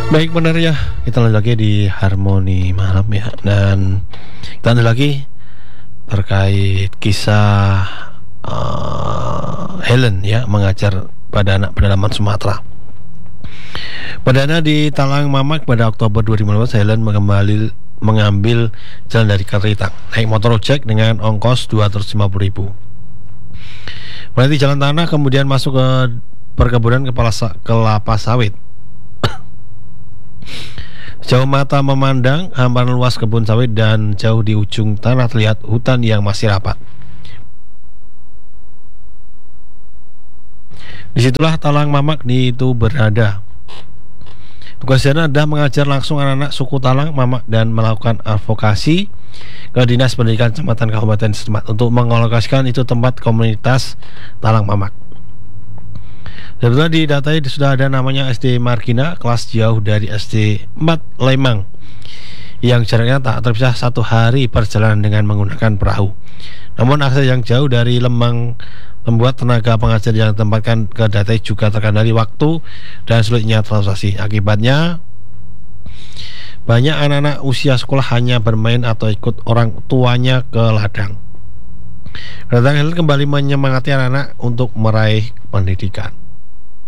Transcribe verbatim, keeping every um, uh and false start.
Baik benar ya, kita lanjut lagi di Harmoni Malam ya. Dan kita lanjut lagi terkait kisah uh, Helen ya, mengajar pada anak pedalaman Sumatera. Perdana di Talang Mamak pada Oktober dua ribu lima belas, Helen mengembali, mengambil jalan dari Karitang naik motor ojek dengan ongkos dua ratus lima puluh ribu. Melewati jalan tanah, kemudian masuk ke perkebunan kepala sa- kelapa sawit. Jauh mata memandang hamparan luas kebun sawit dan jauh di ujung tanah terlihat hutan yang masih rapat. Disitulah Talang Mamak itu berada. Tugas Helen adalah mengajar langsung anak-anak suku Talang Mamak dan melakukan advokasi ke Dinas Pendidikan Kecamatan Kabupaten setempat untuk mengalokasikan itu tempat komunitas Talang Mamak. Sebetulnya di data ini sudah ada namanya S D Margina, kelas jauh dari S D empat Lemang, yang jaraknya tak terpisah satu hari perjalanan dengan menggunakan perahu. Namun akses yang jauh dari Lemang membuat tenaga pengajar yang ditempatkan ke data juga terkendali waktu dan sulitnya transportasi. Akibatnya banyak anak-anak usia sekolah hanya bermain atau ikut orang tuanya ke ladang. Kedatangan Helen kembali menyemangati anak-anak untuk meraih pendidikan.